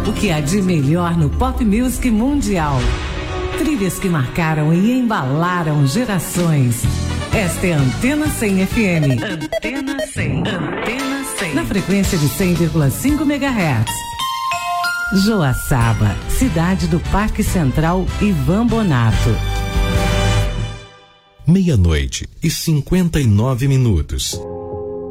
O que há de melhor no pop music mundial. Trilhas que marcaram e embalaram gerações. Esta é a Antena 100 FM. Antena 100. Antena 100. Na frequência de 100,5 MHz. Joaçaba, cidade do Parque Central Ivan Bonato. 00:59.